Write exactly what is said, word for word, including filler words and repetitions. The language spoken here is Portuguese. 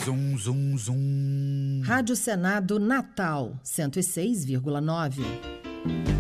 Zum, zum, zum. Rádio Senado Natal, cento e seis vírgula nove.